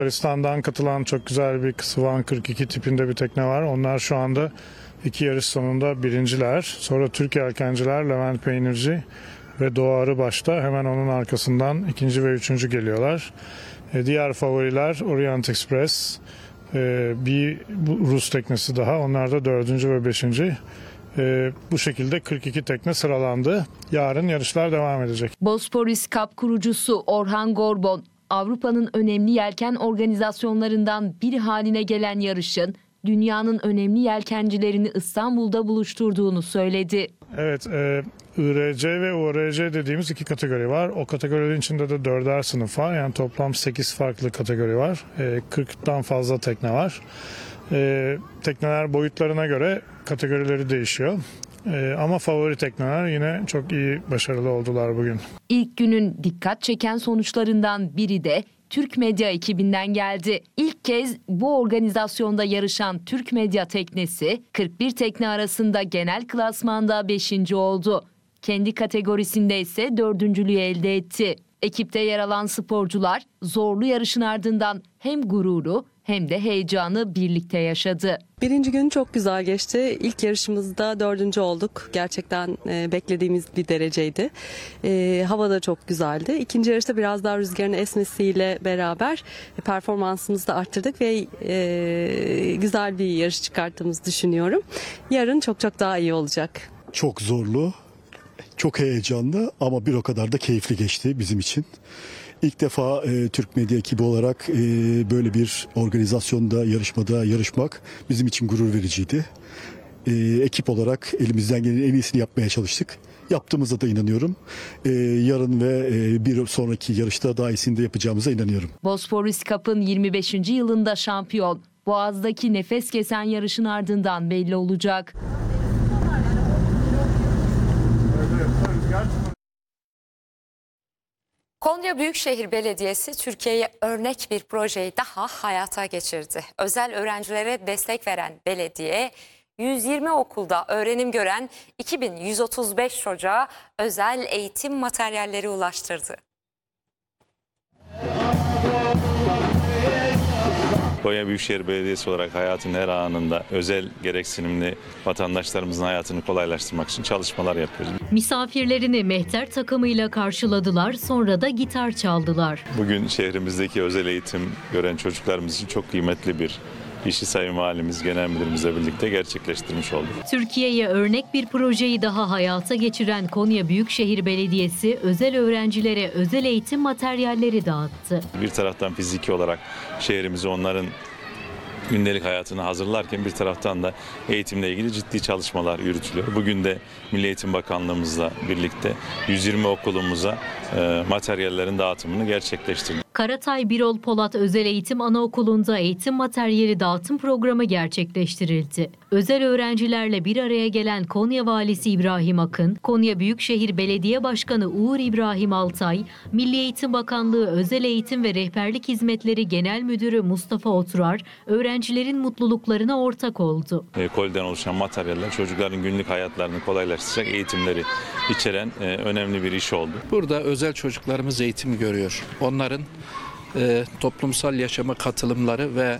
Bulgaristan'dan katılan çok güzel bir Swan 42 tipinde bir tekne var. Onlar şu anda 2 yarış sonunda birinciler. Sonra Türk yelkenciler Levent Peynirci ve Doğu Arıbaş'ta hemen onun arkasından ikinci ve üçüncü geliyorlar. Diğer favoriler Orient Express, bir Rus teknesi daha. Onlar da dördüncü ve beşinci. Bu şekilde 42 tekne sıralandı. Yarın yarışlar devam edecek. Bosporus Cup kurucusu Orhan Gorbon, Avrupa'nın önemli yelken organizasyonlarından biri haline gelen yarışın dünyanın önemli yelkencilerini İstanbul'da buluşturduğunu söyledi. Evet, IRC ve URC dediğimiz 2 kategori var. O kategorilerin içinde de 4'er sınıf var. Yani toplam 8 farklı kategori var. 40'tan fazla tekne var. Tekneler boyutlarına göre kategorileri değişiyor. Ama favori tekneler yine çok iyi, başarılı oldular bugün. İlk günün dikkat çeken sonuçlarından biri de Türk Medya ekibinden geldi. İlk kez bu organizasyonda yarışan Türk Medya teknesi 41 tekne arasında genel klasmanda 5. oldu. Kendi kategorisinde ise 4.'lüğü elde etti. Ekipte yer alan sporcular zorlu yarışın ardından hem gururu hem de heyecanı birlikte yaşadı. Birinci gün çok güzel geçti. İlk yarışımızda 4. olduk. Gerçekten beklediğimiz bir dereceydi. Hava da çok güzeldi. İkinci yarışta biraz daha rüzgarın esmesiyle beraber performansımızı da arttırdık ve güzel bir yarış çıkarttığımızı düşünüyorum. Yarın çok daha iyi olacak. Çok zorlu, çok heyecanlı ama bir o kadar da keyifli geçti bizim için. İlk defa Türk Medya ekibi olarak böyle bir organizasyonda, yarışmada yarışmak bizim için gurur vericiydi. Ekip olarak elimizden gelen en iyisini yapmaya çalıştık. Yaptığımıza da inanıyorum. Yarın ve bir sonraki yarışta daha iyisini de yapacağımıza inanıyorum. Bosporus Cup'ın 25. yılında şampiyon. Boğaz'daki nefes kesen yarışın ardından belli olacak. Konya Büyükşehir Belediyesi Türkiye'ye örnek bir projeyi daha hayata geçirdi. Özel öğrencilere destek veren belediye 120 okulda öğrenim gören 2135 çocuğa özel eğitim materyalleri ulaştırdı. Konya Büyükşehir Belediyesi olarak hayatın her anında özel gereksinimli vatandaşlarımızın hayatını kolaylaştırmak için çalışmalar yapıyoruz. Misafirlerini mehter takımıyla karşıladılar, sonra da gitar çaldılar. Bugün şehrimizdeki özel eğitim gören çocuklarımız için çok kıymetli bir işi Sayın Valimiz, Genel Müdürümüzle birlikte gerçekleştirmiş olduk. Türkiye'ye örnek bir projeyi daha hayata geçiren Konya Büyükşehir Belediyesi özel öğrencilere özel eğitim materyalleri dağıttı. Bir taraftan fiziki olarak şehrimizi onların gündelik hayatını hazırlarken bir taraftan da eğitimle ilgili ciddi çalışmalar yürütülüyor. Bugün de Milli Eğitim Bakanlığımızla birlikte 120 okulumuza materyallerin dağıtımını gerçekleştirdik. Karatay Birol Polat Özel Eğitim Anaokulu'nda eğitim materyali dağıtım programı gerçekleştirildi. Özel öğrencilerle bir araya gelen Konya Valisi İbrahim Akın, Konya Büyükşehir Belediye Başkanı Uğur İbrahim Altay, Milli Eğitim Bakanlığı Özel Eğitim ve Rehberlik Hizmetleri Genel Müdürü Mustafa Oturar, öğrencilerin mutluluklarına ortak oldu. Koliden oluşan materyaller çocukların günlük hayatlarını kolaylaştıracak eğitimleri içeren önemli bir iş oldu. Burada özel çocuklarımız eğitim görüyor. Onların toplumsal yaşama katılımları ve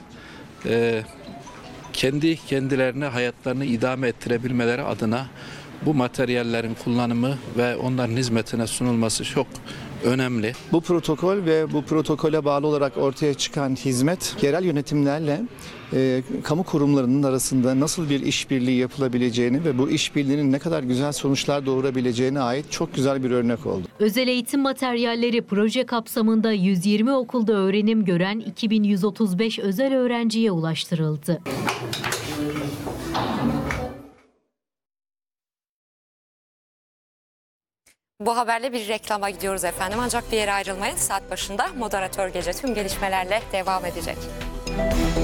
kendilerine hayatlarını idame ettirebilmeleri adına bu materyallerin kullanımı ve onların hizmetine sunulması çok önemli. Bu protokol ve bu protokole bağlı olarak ortaya çıkan hizmet yerel yönetimlerle kamu kurumlarının arasında nasıl bir işbirliği yapılabileceğini ve bu işbirliğinin ne kadar güzel sonuçlar doğurabileceğine ait çok güzel bir örnek oldu. Özel eğitim materyalleri proje kapsamında 120 okulda öğrenim gören 2135 özel öğrenciye ulaştırıldı. Bu haberle bir reklama gidiyoruz efendim. Ancak bir yere ayrılmayın. Saat başında moderatör Gece tüm gelişmelerle devam edecek.